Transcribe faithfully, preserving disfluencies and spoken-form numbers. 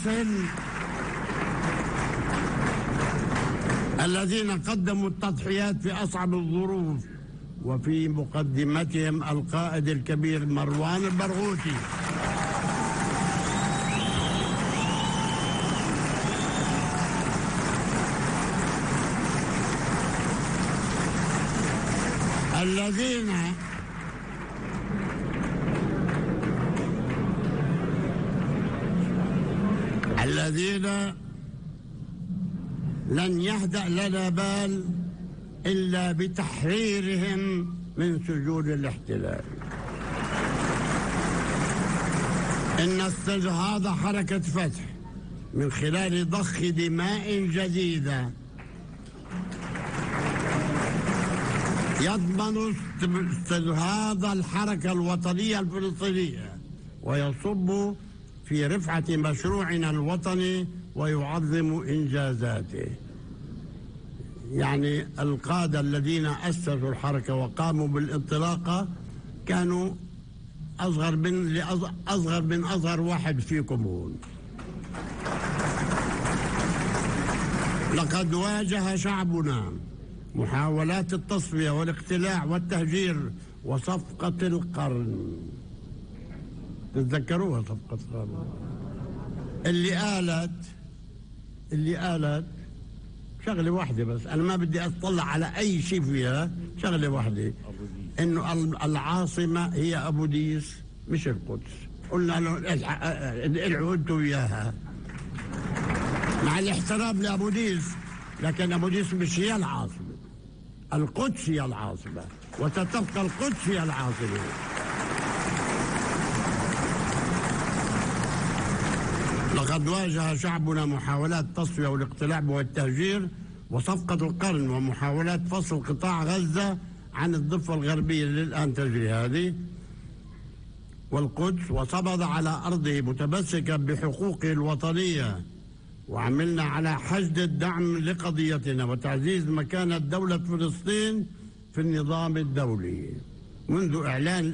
الهند الذين قدموا التضحيات في أصعب الظروف، وفي مقدمتهم القائد الكبير مروان البرغوثي. الذين الذين لن يهدأ لنا بال إلا بتحريرهم من سجون الاحتلال. إن استجهاض حركة فتح من خلال ضخ دماء جديدة يضمن استجهاض الحركة الوطنية الفلسطينية ويصب في رفعة مشروعنا الوطني ويعظم إنجازاته. يعني القادة الذين أسسوا الحركة وقاموا بالانطلاقة كانوا أصغر من أصغر من أصغر واحد فيكم هون. لقد واجه شعبنا محاولات التصفية والاقتلاع والتهجير وصفقة القرن. تتذكروها صفقة القرن اللي قالت اللي قالت شغلة واحدة بس، أنا ما بدي أطلع على أي شيء فيها، شغلة واحدة، إنه العاصمة هي أبو ديس مش القدس. قلنا له ادعوا أنتوا إياها مع الاحترام لأبو ديس، لكن أبو ديس مش هي العاصمة، القدس هي العاصمة وستبقى القدس هي العاصمة. لقد واجه شعبنا محاولات التصفية والاقتلاع والتهجير وصفقة القرن ومحاولات فصل قطاع غزة عن الضفة الغربية اللي الآن تجري هذه والقدس، وصمد على أرضه متمسكا بحقوقه الوطنية، وعملنا على حشد الدعم لقضيتنا وتعزيز مكانة دولة فلسطين في النظام الدولي منذ إعلان